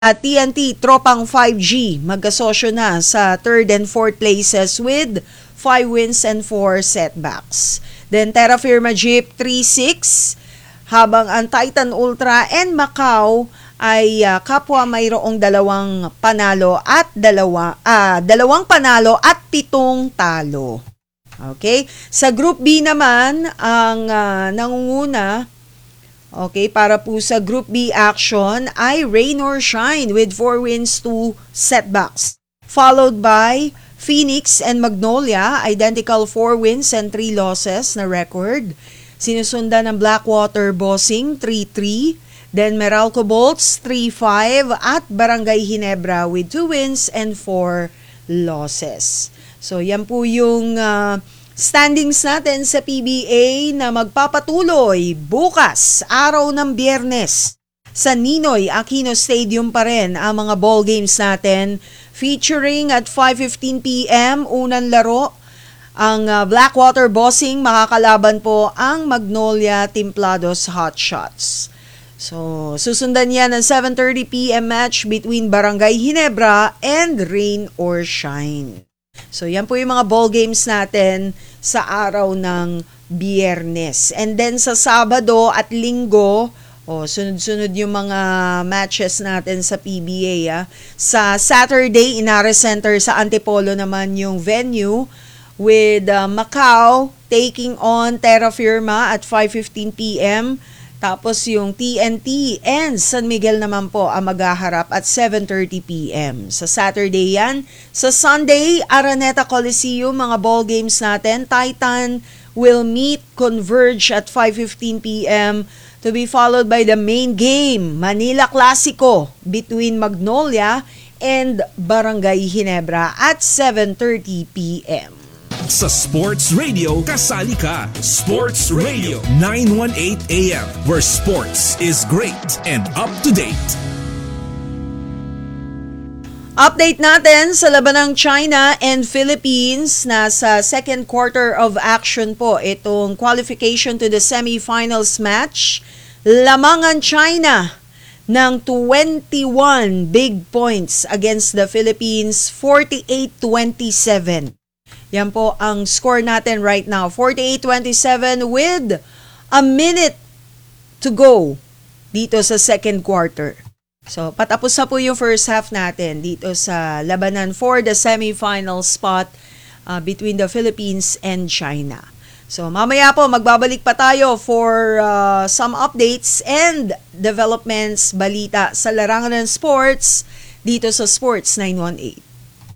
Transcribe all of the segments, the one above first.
At TNT, tropang 5G, mag-asosyo na sa 3rd and 4th places with 5 wins and 4 setbacks. Then Terra Firma Jeep 3-6, habang ang Titan Ultra and Macau ay kapwa mayroong dalawang panalo at 7 talo. Okay? Sa Group B naman, ang nangunguna, okay, para po sa Group B action ay Rain or Shine with 4 wins, 2 setbacks. Followed by Phoenix and Magnolia, identical 4 wins and 3 losses na record. Sinusundan ng Blackwater Bossing 3-3. Then Meralco Bolts 3-5 at Barangay Ginebra with 2 wins and 4 losses. So yan po yung standings natin sa PBA na magpapatuloy bukas, araw ng Biyernes. Sa Ninoy Aquino Stadium pa rin ang mga ball games natin, featuring at 5:15 p.m. unang laro. Ang Blackwater Bossing makakalaban po ang Magnolia Templados Hotshots. So, susundan yan ang 7:30 p.m. match between Barangay Ginebra and Rain or Shine. So, yan po yung mga ball games natin sa araw ng Biyernes. And then sa Sabado at Linggo, sunod-sunod yung mga matches natin sa PBA. Sa Saturday, Inares Center sa Antipolo naman yung venue with Macau taking on Terra Firma at 5:15 p.m. Tapos yung TNT and San Miguel naman po ang maghaharap at 7:30 p.m. Sa Saturday yan. Sa Sunday, Araneta Coliseum, mga ball games natin. Titan will meet Converge at 5:15 p.m. to be followed by the main game, Manila Clasico between Magnolia and Barangay Ginebra at 7:30 p.m. Sa Sports Radio, kasali ka. Sports Radio 918 AM, where sports is great and up to date. Update natin sa labanang China and Philippines. Nasa second quarter of action po itong qualification to the semifinals match. Lamang ang China ng 21 big points against the Philippines, 48-27. Yan po ang score natin right now. 48-27 with a minute to go dito sa second quarter. So, patapos na po yung first half natin dito sa labanan for the semifinal spot between the Philippines and China. So, mamaya po magbabalik pa tayo for some updates and developments, balita sa larangan ng sports dito sa Sports 918.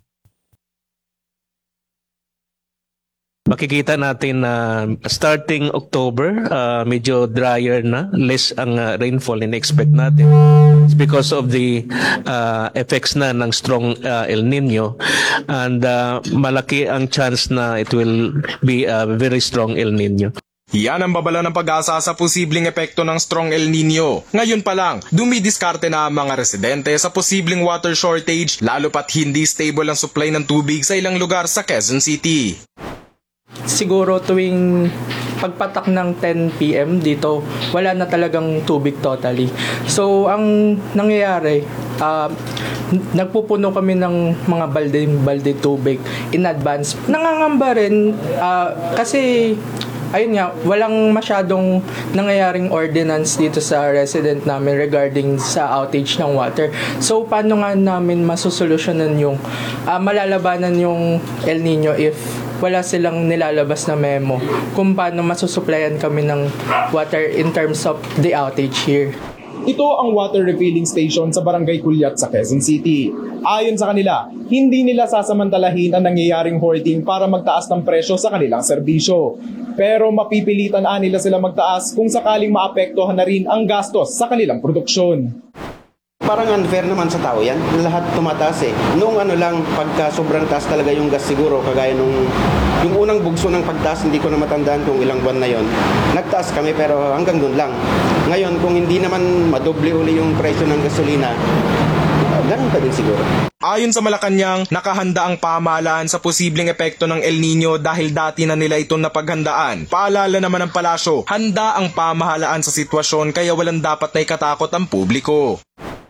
Makikita natin na starting October, medyo drier na, less ang rainfall in-expect natin. It's because of the effects na ng strong El Nino, and malaki ang chance na it will be a very strong El Nino. Yan ang babala ng pag-asa sa posibleng epekto ng strong El Nino. Ngayon pa lang, dumidiskarte na ang mga residente sa posibleng water shortage, lalo pat hindi stable ang supply ng tubig sa ilang lugar sa Quezon City. Siguro tuwing pagpatak ng 10 p.m. dito, wala na talagang tubig totally. So, ang nangyayari, nagpupuno kami ng mga balde tubig in advance. Nangangamba rin kasi ayun nga, walang masyadong nangyayaring ordinance dito sa resident namin regarding sa outage ng water. So, paano nga namin masusolusyonan yung malalabanan yung El Nino if wala silang nilalabas na memo kung paano masusuplayan kami ng water in terms of the outage here. Ito ang water refilling station sa Barangay Culiat sa Quezon City. Ayon sa kanila, hindi nila sasamantalahin ang nangyayaring hoarding para magtaas ng presyo sa kanilang serbisyo. Pero mapipilitan nila sila magtaas kung sakaling maapektuhan na rin ang gastos sa kanilang produksyon. Parang unfair naman sa tao yan. Lahat tumataas eh. Noong lang, pagka sobrang taas talaga yung gas siguro, kagaya yung unang bugso ng pagtaas, hindi ko na matandaan kung ilang buwan na yon. Nagtaas kami pero hanggang doon lang. Ngayon, kung hindi naman madoble uli yung presyo ng gasolina, ganun pa din siguro. Ayon sa Malacanang, nakahanda ang pamahalaan sa posibleng epekto ng El Nino dahil dati na nila itong napaghandaan. Paalala naman ng palasyo, handa ang pamahalaan sa sitwasyon kaya walang dapat na ikatakot ang publiko.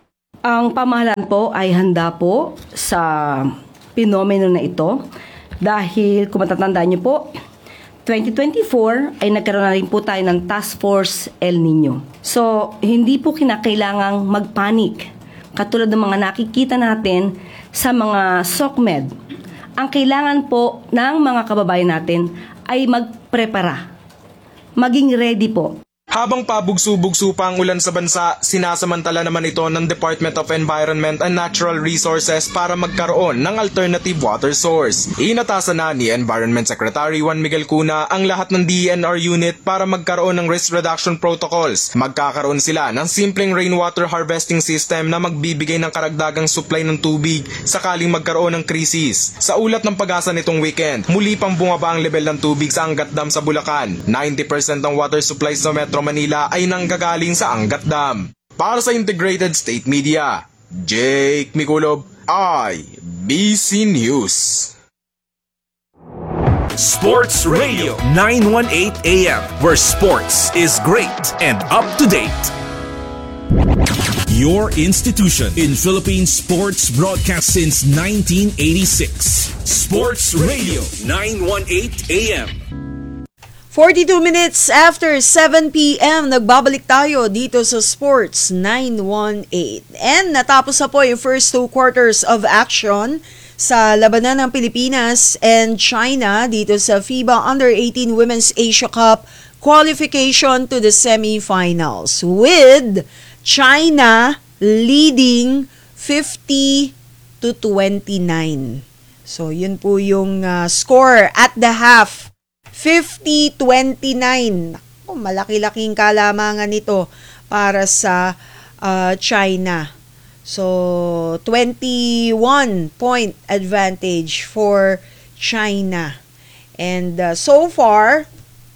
Ang pamahalaan po ay handa po sa pinomeno na ito dahil kung matatandaan niyo po, 2024 ay nagkaroon na rin po tayo ng Task Force El Nino. So, hindi po kinakailangang magpanik. Katulad ng mga nakikita natin sa mga SOCMED. Ang kailangan po ng mga kababayan natin ay magprepara. Maging ready po. Habang pabugso-bugso pa ang ulan sa bansa, sinasamantala naman ito ng Department of Environment and Natural Resources para magkaroon ng alternative water source. Inatasan na ni Environment Secretary Juan Miguel Cuna ang lahat ng DENR unit para magkaroon ng risk reduction protocols. Magkakaroon sila ng simpleng rainwater harvesting system na magbibigay ng karagdagang supply ng tubig sakaling magkaroon ng krisis. Sa ulat ng Pag-asa nitong weekend, muli pang bumaba ang level ng tubig sa Angat Dam sa Bulacan. 90% ng water supplies sa Metro Manila ay nanggagaling sa Angat Dam. Para sa Integrated State Media, Jake Miculob, IBC News. Sports Radio 918 AM, where sports is great and up to date. Your institution in Philippine sports broadcast since 1986. Sports Radio 918 AM. 42 minutes after 7 p.m. nagbabalik tayo dito sa Sports 918. And natapos na po yung first 2 quarters of action sa labanan ng Pilipinas and China dito sa FIBA Under-18 Women's Asia Cup qualification to the semifinals, with China leading 50-29. So yun po yung score at the half. 50-29. Oh, malaki-laking kalamangan ito para sa China. So, 21-point advantage for China. And so far,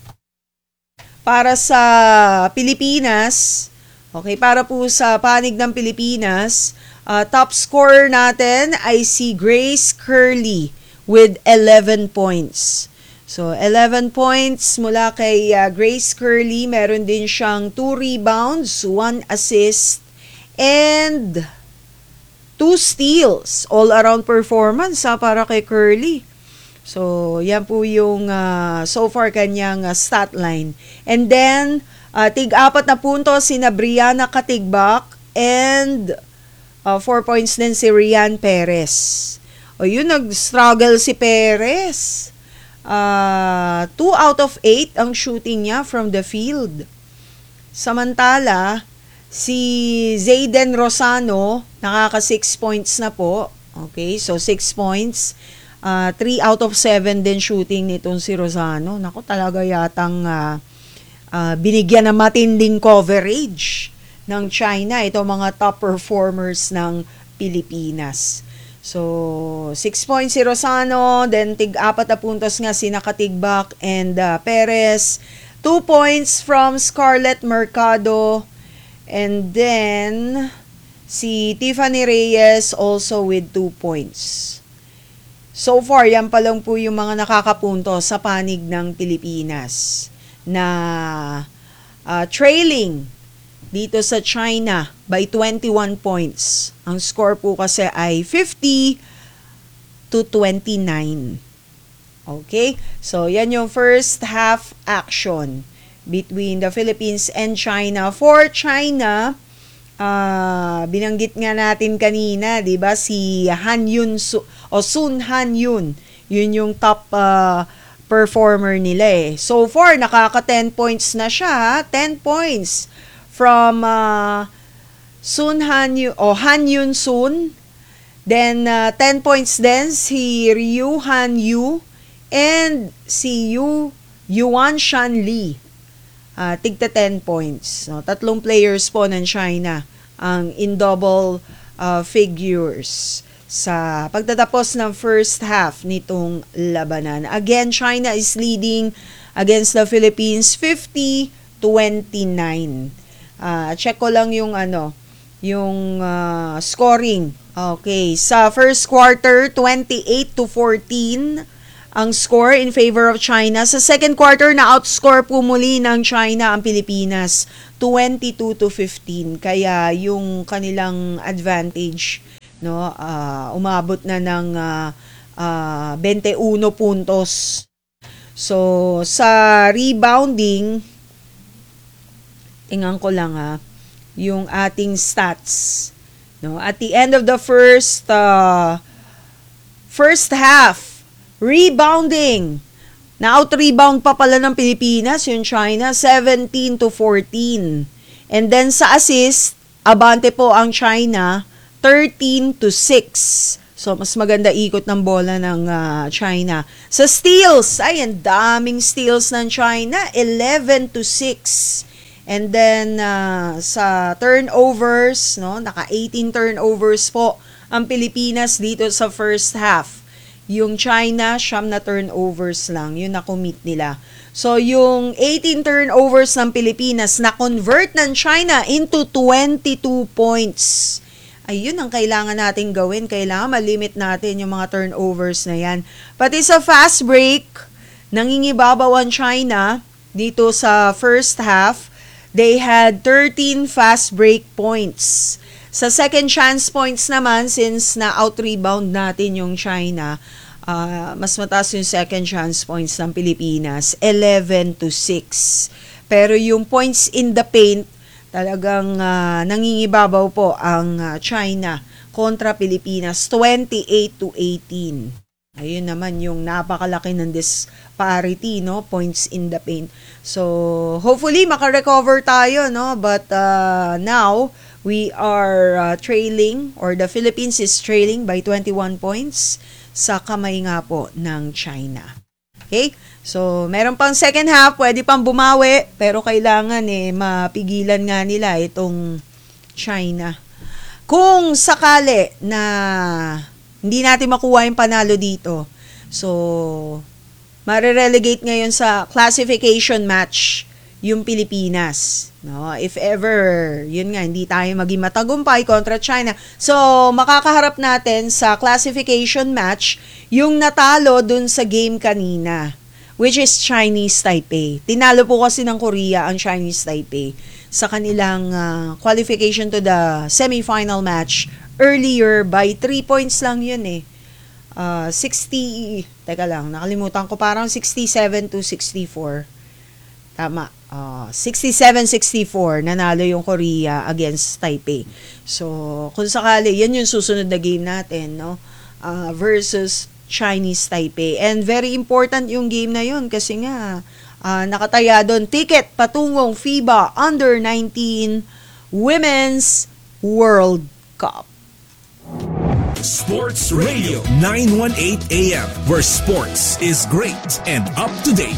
para sa Pilipinas, okay, para po sa panig ng Pilipinas, top scorer natin ay si Grace Curley with 11 points. So, 11 points mula kay Grace Curley. Meron din siyang 2 rebounds, 1 assist, and 2 steals. All-around performance para kay Curley. So, yan po yung so far kanyang stat line. And then, tig-4 na puntos sina Brianna Katigbak and 4 points din si Rian Perez. O yun, nag-struggle si Perez. 2 out of 8 ang shooting niya from the field. Samantala, si Zayden Rosano, nakaka 6 points na po. Okay, so 6 points. 3 out of 7 din shooting nitong si Rosano. Naku, talaga yatang binigyan ng matinding coverage ng China. Ito mga top performers ng Pilipinas. So, 6 points si Rosano, then tig-4 na puntos nga si Nakatigbak and Perez. 2 points from Scarlett Mercado, and then si Tiffany Reyes also with 2 points. So far, yan pa lang po yung mga nakakapunto sa panig ng Pilipinas na trailing dito sa China by 21 points. Ang score po kasi ay 50-29. Okay? So, yan yung first half action between the Philippines and China. For China, binanggit nga natin kanina, 'di ba, si Sun Han-yun. Yun yung top performer nila eh. So far, nakaka 10 points na siya, 10 points from Han Yun Sun. Then 10 points din si Ryu Han Yu and si Yuan Shan Li. Tigta 10 points. No, 3 players po ng China ang in double figures sa pagtatapos ng first half nitong labanan. Again, China is leading against the Philippines 50-29. Check ko lang yung scoring. Okay, sa first quarter 28-14 ang score in favor of China. Sa second quarter, na-outscore po muli ng China ang Pilipinas, 22-15. Kaya yung kanilang advantage, no, umabot na ng 21 puntos. So, sa rebounding, tingnan ko lang yung ating stats. No, at the end of the first half, rebounding. Na-out-rebound pa pala ng Pilipinas, yung China, 17-14. And then sa assist, abante po ang China, 13-6. So, mas maganda ikot ng bola ng China. Sa steals, ay, ang daming steals ng China, 11-6. And then, sa turnovers, no, naka-18 turnovers po ang Pilipinas dito sa first half. Yung China, 9 na turnovers lang. Yun na-commit nila. So, yung 18 turnovers ng Pilipinas, na-convert ng China into 22 points. Ayun ang kailangan natin gawin. Kailangan malimit natin yung mga turnovers na yan. Pati sa fast break, nangingibabaw ang China dito sa first half. They had 13 fast break points. Sa second chance points naman, since na-out-rebound natin yung China, mas mataas yung second chance points ng Pilipinas, 11-6. Pero yung points in the paint, talagang nangingibabaw po ang China kontra Pilipinas, 28-18. Ayun naman yung napakalaki ng disparity, no? Points in the paint. So, hopefully, makarecover tayo, no? But now, we are trailing, or the Philippines is trailing by 21 points sa kamay nga po ng China. Okay? So, meron pang second half, pwede pang bumawi, pero kailangan mapigilan nga nila itong China. Kung sakali na hindi natin makuha yung panalo dito, so, mare-relegate ngayon sa classification match yung Pilipinas. No, if ever, yun nga, hindi tayo maging matagumpay kontra China. So, makakaharap natin sa classification match yung natalo dun sa game kanina, which is Chinese Taipei. Tinalo po kasi ng Korea ang Chinese Taipei sa kanilang qualification to the semifinal match earlier by 3 points lang yun 60, nakalimutan ko, parang 67-64. Tama. 67-64 nanalo yung Korea against Taipei. So, kung sakali, yan yung susunod na game natin, no? Versus Chinese Taipei. And very important yung game na yun kasi nga, nakataya doon ticket patungong FIBA Under-19 Women's World Cup. Sports Radio 918 AM, where sports is great and up to date.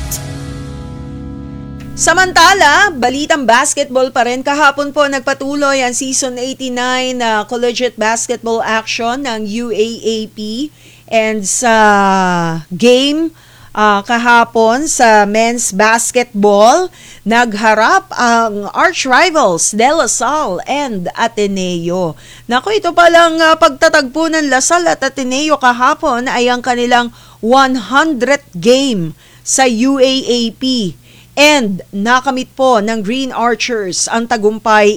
Samantala, balitang basketball pa rin. Kahapon po nagpatuloy ang Season 89 na collegiate basketball action ng UAAP. And sa game kahapon sa men's basketball, nagharap ang arch rivals De La Salle and Ateneo. Naku, ito palang pagtatagpo ng La Salle at Ateneo kahapon ay ang kanilang 100th game sa UAAP. And nakamit po ng Green Archers ang tagumpay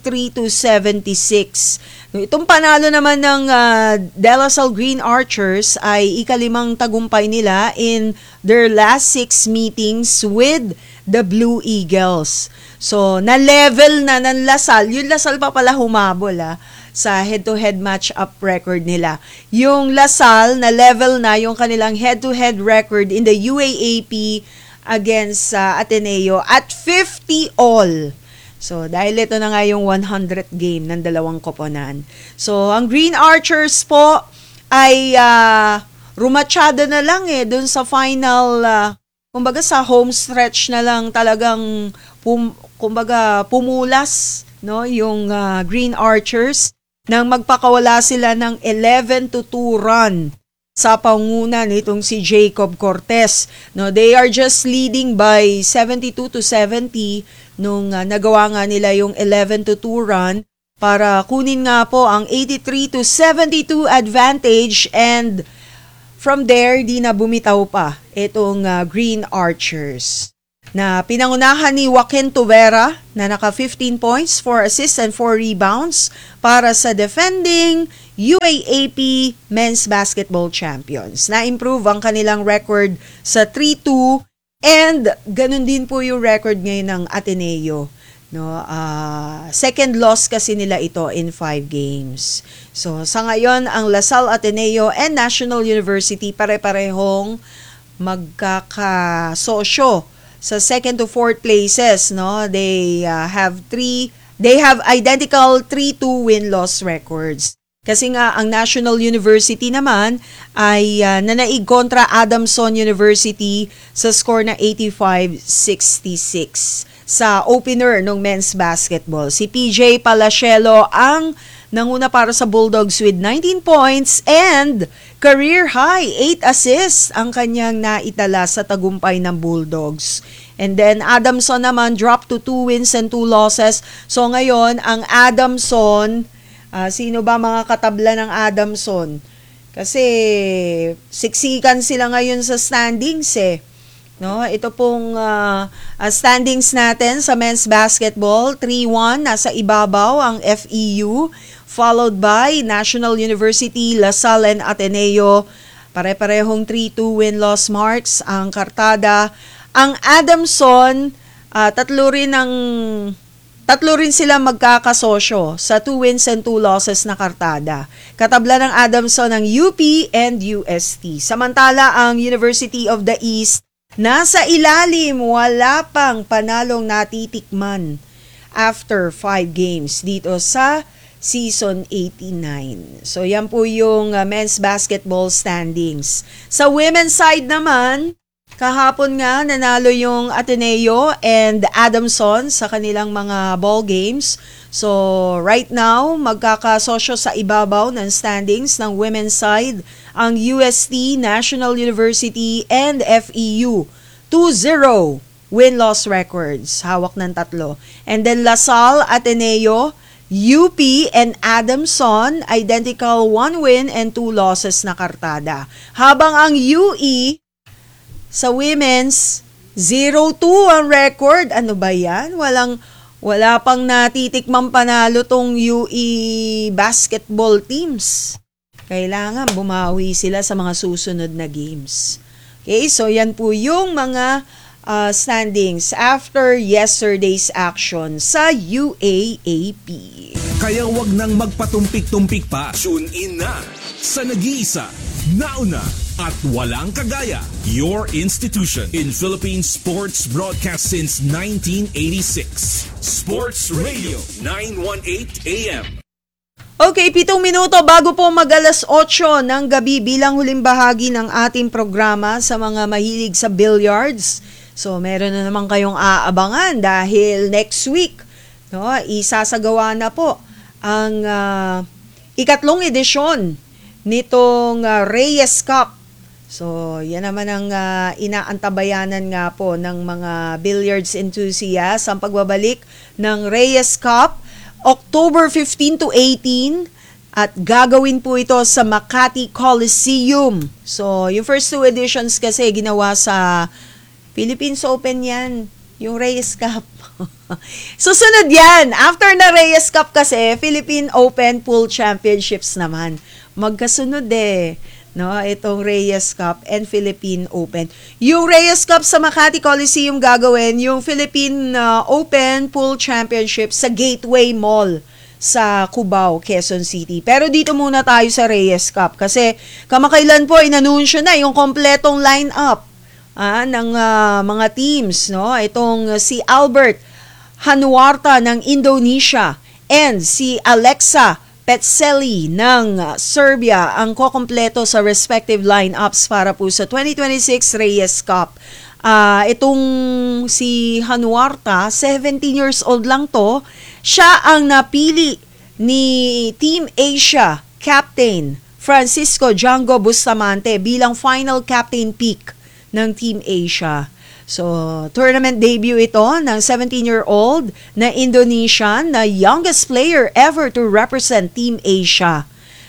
83-76. Itong panalo naman ng De La Salle Green Archers ay ikalimang tagumpay nila in their last 6 meetings with the Blue Eagles. So, na-level na ng La Salle. Yung La Salle pa pala humabol sa head-to-head match-up record nila. Yung La Salle, na-level na yung kanilang head-to-head record in the UAAP against Ateneo at 50 all. So, dahil ito na nga yung 100th game ng dalawang koponan. So, ang Green Archers po ay rumatsyado na lang dun sa final, kumbaga sa home stretch na lang talagang pumulas, no, yung Green Archers nang magpakawala sila ng 11-2 run sa pangunan nitong si Jacob Cortez. No, they are just leading by 72-70 nung nagawa nga nila yung 11-2 run para kunin nga po ang 83-72 advantage and from there, di na bumitaw pa itong Green Archers na pinangunahan ni Joaquin Tuvera na naka 15 points, 4 assists and 4 rebounds para sa defending UAAP Men's Basketball Champions. Na-improve ang kanilang record sa 3-2 and ganun din po yung record ngayon ng Ateneo. No, second loss kasi nila ito in 5 games. So sa ngayon ang Lasal Ateneo and National University pare-parehong magkakasosyo sa second to fourth places, no? They have identical 3-2 win-loss records. Kasi nga ang National University naman ay nanaig kontra Adamson University sa score na 85-66 sa opener ng men's basketball. Si PJ Palacielo ang nanguna para sa Bulldogs with 19 points and career high 8 assists ang kanyang naitala sa tagumpay ng Bulldogs. And then Adamson naman dropped to 2 wins and 2 losses. So ngayon ang Adamson, sino ba mga katabla ng Adamson? Kasi siksikan sila ngayon sa standings eh. No, ito pong standings natin sa men's basketball, 3-1 nasa ibabaw ang FEU, followed by National University, LaSalle and Ateneo. Pare-parehong 3-2 win-loss marks ang kartada. Ang Adamson, tatlo rin sila magkakasosyo sa 2 wins and 2 losses na kartada. Katabla ng Adamson ang UP and UST. Samantala ang University of the East nasa ilalim, wala pang panalong natitikman after 5 games dito sa season 89. So yan po yung men's basketball standings. Sa women's side naman, kahapon nga nanalo yung Ateneo and Adamson sa kanilang mga ball games. So right now, magkakasosyo sa ibabaw ng standings ng women's side ang UST, National University and FEU. 2-0 win-loss records, hawak ng tatlo. And then LaSalle, Ateneo, UP and Adamson, identical 1 win and 2 losses na kartada. Habang ang UE sa women's 0-2 ang record. Ano ba yan? Wala pang natitikmang panalo tong UE basketball teams. Kailangan bumawi sila sa mga susunod na games. Okay, so yan po yung mga standings after yesterday's action sa UAAP. Kaya wag nang magpatumpik-tumpik pa. Tune in na sa nag-iisa, nauna at walang kagaya, your institution in Philippine sports broadcast since 1986. Sports Radio 918 AM. Okay, 7 minuto bago po mag-alas 8 ng gabi bilang huling bahagi ng ating programa sa mga mahilig sa billiards. So, meron na naman kayong aabangan dahil next week, no, isasagawa na po ang ikatlong edisyon nitong Reyes Cup. So, yan naman ang inaantabayanan nga po ng mga billiards enthusiasts, ang pagbabalik ng Reyes Cup, October 15 to 18, at gagawin po ito sa Makati Coliseum. So, yung first 2 editions kasi ginawa sa Philippines Open yan, yung Reyes Cup. Susunod yan. After na Reyes Cup kasi, Philippine Open Pool Championships naman. Magkasunod eh. No, itong Reyes Cup and Philippine Open. Yung Reyes Cup sa Makati Coliseum gagawin, yung Philippine Open Pool Championship sa Gateway Mall sa Cubao, Quezon City. Pero dito muna tayo sa Reyes Cup kasi kamakailan po inanunsyo na yung kompletong lineup ng mga teams, no? Itong si Albert Hanuarta ng Indonesia and si Alexa Petzeli ng Serbia ang kokompleto sa respective lineups para po sa 2026 Reyes Cup. Itong si Hanuarta, 17 years old lang to, siya ang napili ni Team Asia Captain Francisco Django Bustamante bilang final captain pick ng Team Asia. So, tournament debut ito ng 17-year-old na Indonesian na youngest player ever to represent Team Asia.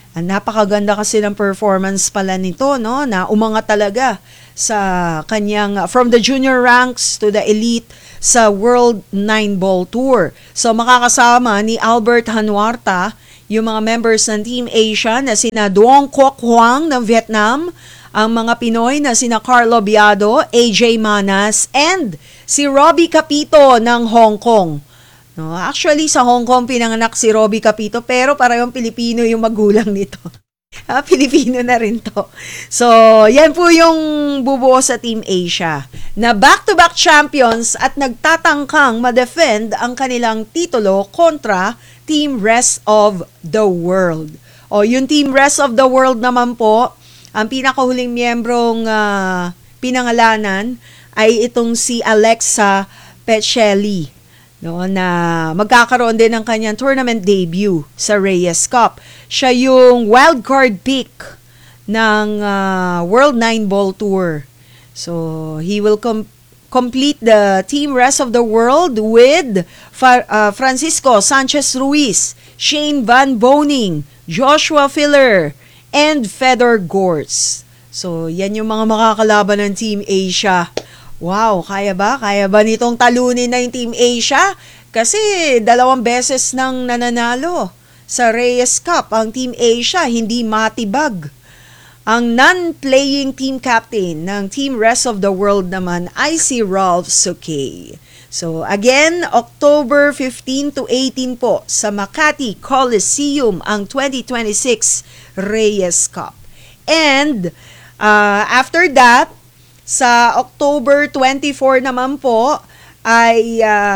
Napakaganda kasi ng performance pala nito, no? Na umangat talaga sa kanyang from the junior ranks to the elite sa World 9-Ball Tour. So makakasama ni Albert Hanwarta yung mga members ng Team Asia na sina Duong Quoc Huang ng Vietnam, ang mga Pinoy na sina Carlo Biado, AJ Manas, and si Robbie Capito ng Hong Kong. No, actually, sa Hong Kong pinanganak si Robbie Capito pero parehong Pilipino yung magulang nito. Pilipino na rin to. So, yan po yung bubuo sa Team Asia na back-to-back champions at nagtatangkang ma-defend ang kanilang titulo kontra Team Rest of the World. O, yung Team Rest of the World naman po, ang pinakahuling miyembrong pinangalanan ay itong si Alexa Pecelli. No, na magkakaroon din ng kanyang tournament debut sa Reyes Cup. Siya yung wildcard pick ng World 9-Ball Tour. So, he will complete the Team Rest of the World with Francisco Sanchez Ruiz, Shane Van Boning, Joshua Filler, and Fedor Gortz. So, yan yung mga makakalaban ng Team Asia. Wow, kaya ba? Kaya ba nitong talunin na yung Team Asia? Kasi 2 beses nang nananalo sa Reyes Cup ang Team Asia, hindi matibag. Ang non-playing team captain ng Team Rest of the World naman ay si Ralph Suquet. So again, October 15 to 18 po sa Makati Coliseum ang 2026 Reyes Cup. And after that, sa October 24 naman po ay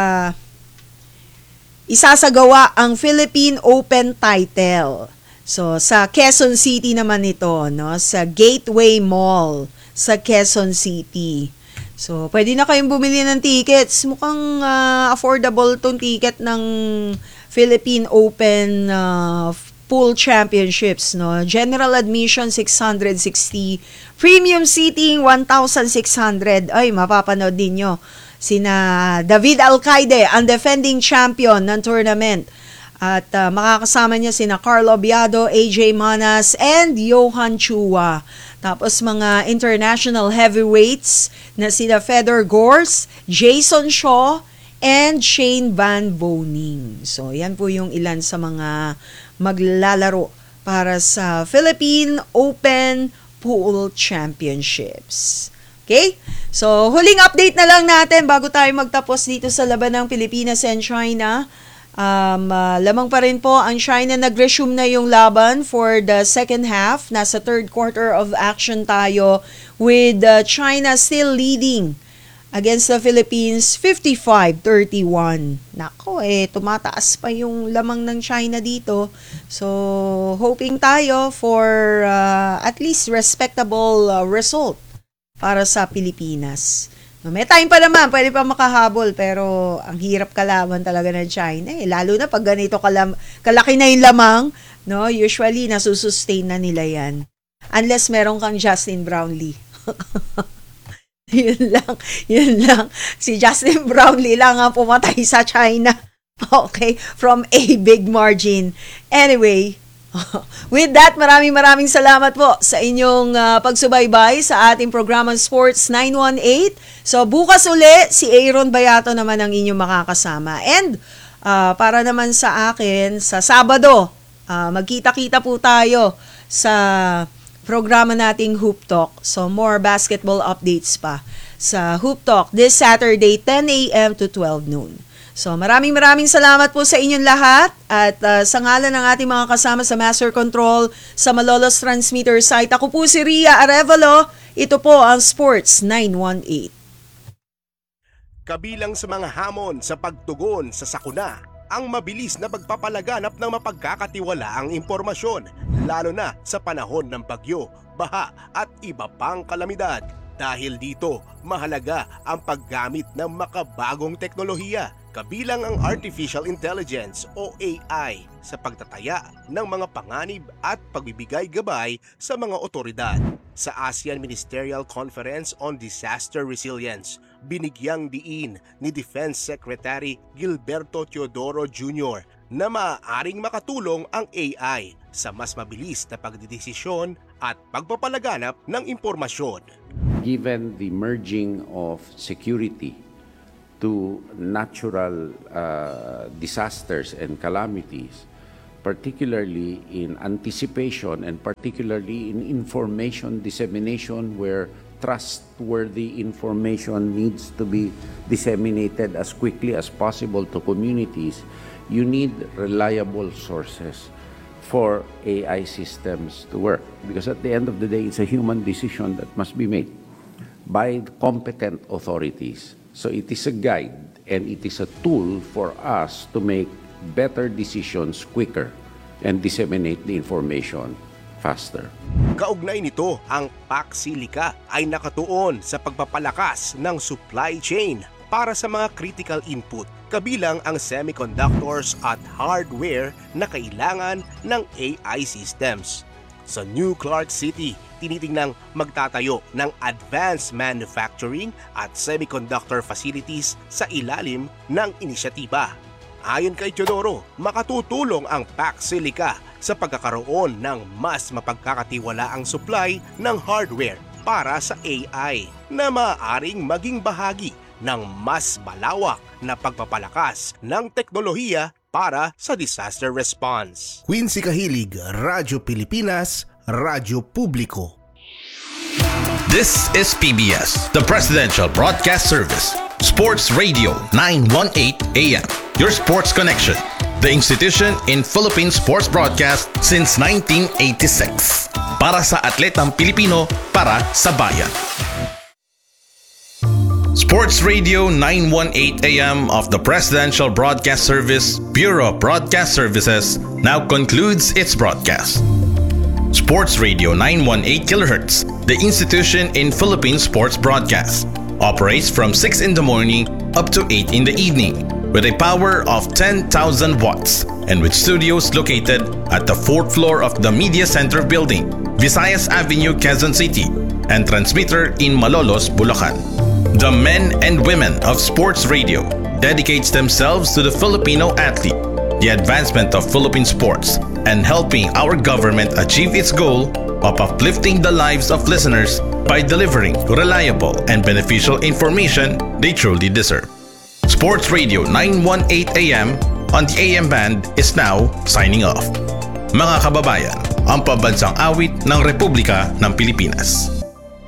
isasagawa ang Philippine Open title. So sa Quezon City naman ito, no, sa Gateway Mall sa Quezon City. So pwede na kayong bumili ng tickets. Mukhang affordable tong ticket ng Philippine Open Pool Championships, no. General admission 660, premium seating 1,600. Ay, mapapanood din nyo sina David Alcaide, ang defending champion ng tournament. At makakasama niya sina Carlo Biado, AJ Manas, and Johan Chua. Tapos mga international heavyweights na sina Fedor Gortz, Jason Shaw, and Shane Van Boning. So, yan po yung ilan sa mga maglalaro para sa Philippine Open Pool Championships. Okay? So, huling update na lang natin bago tayo magtapos dito sa laban ng Pilipinas and China. Lamang pa rin po ang China, nag-resume na yung laban for the second half. Nasa third quarter of action tayo with China still leading against the Philippines 55-31. Nako, tumataas pa yung lamang ng China dito. So, hoping tayo for at least respectable result para sa Pilipinas. May time pa naman, pwede pa makahabol, pero ang hirap kalaban talaga ng China. Lalo na pag ganito kalaki na yung lamang, no? Usually, nasusustain na nila yan. Unless meron kang Justin Brownlee. Yun lang. Si Justin Brownlee lang ang pumatay sa China. Okay, from a big margin. Anyway, with that, maraming salamat po sa inyong pagsubaybay sa ating programang Sports 918. So, bukas uli, si Aaron Bayato naman ang inyong makakasama. And, para naman sa akin, sa Sabado, magkita-kita po tayo sa programa nating Hoop Talk. So, more basketball updates pa sa Hoop Talk this Saturday, 10 a.m. to 12 noon. So, maraming salamat po sa inyong lahat at sa ngalan ng ating mga kasama sa Master Control sa Malolos Transmitter site. Ako po si Ria Arevalo. Ito po ang Sports 918. Kabilang sa mga hamon sa pagtugon sa sakuna, ang mabilis na pagpapalaganap ng mapagkakatiwalaang impormasyon, lalo na sa panahon ng bagyo, baha at iba pang kalamidad. Dahil dito, mahalaga ang paggamit ng makabagong teknolohiya, kabilang ang Artificial Intelligence o AI sa pagtataya ng mga panganib at pagbibigay gabay sa mga otoridad. Sa ASEAN Ministerial Conference on Disaster Resilience, binigyang diin ni Defense Secretary Gilberto Teodoro Jr. na maaaring makatulong ang AI sa mas mabilis na pagdidesisyon at pagpapalaganap ng impormasyon. Given the merging of security to natural disasters and calamities, particularly in anticipation and particularly in information dissemination where trustworthy information needs to be disseminated as quickly as possible to communities, you need reliable sources for AI systems to work. Because at the end of the day, it's a human decision that must be made by competent authorities. So it is a guide and it is a tool for us to make better decisions quicker and disseminate the information faster. Kaugnay nito, ang PAC-SILICA ay nakatuon sa pagpapalakas ng supply chain para sa mga critical input, kabilang ang semiconductors at hardware na kailangan ng AI systems. Sa New Clark City, tinitingnang magtatayo ng advanced manufacturing at semiconductor facilities sa ilalim ng inisyatiba. Ayon kay Teodoro, makatutulong ang PAC-SILICA sa pagkakaroon ng mas mapagkakatiwalaang supply ng hardware para sa AI na maaaring maging bahagi ng mas malawak na pagpapalakas ng teknolohiya para sa disaster response. Quincy Kahilig, Radyo Pilipinas, Radyo Publiko. This is PBS, the Presidential Broadcast Service. Sports Radio 918 AM. Your sports connection. The institution in Philippine sports broadcast since 1986. Para sa atletang Pilipino, para sa bayan. Sports Radio 918 AM of the Presidential Broadcast Service, Bureau of Broadcast Services, now concludes its broadcast. Sports Radio 918 kHz, the institution in Philippine sports broadcast, operates from 6 in the morning up to 8 in the evening with a power of 10,000 watts and with studios located at the 4th floor of the Media Center building, Visayas Avenue, Quezon City, and transmitter in Malolos, Bulacan. The men and women of sports radio dedicates themselves to the Filipino athlete, the advancement of Philippine sports, and helping our government achieve its goal of uplifting the lives of listeners by delivering reliable and beneficial information they truly deserve. Sports Radio 918 AM on the AM band is now signing off. Mga kababayan, ang pambansang awit ng Republika ng Pilipinas.